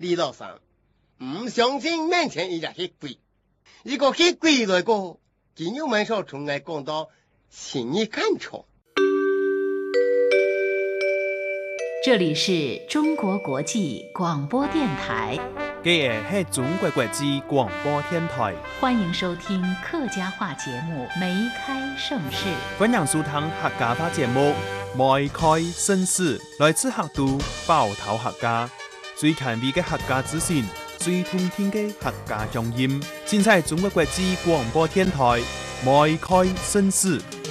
李老三，唔相信面前一只黑鬼，一个黑鬼来过，今有蛮少从来讲到心意看重。 这里是中国国际广播电台， 这个是中国国际广播电台， 欢迎收听客家话节目《梅开盛世》。 欢迎收听客家话节目《梅开盛世》，来自客都包头客家，最权威的客家资讯，最通听的客家乡音，尽在中国国际广播电台《梅开盛世》。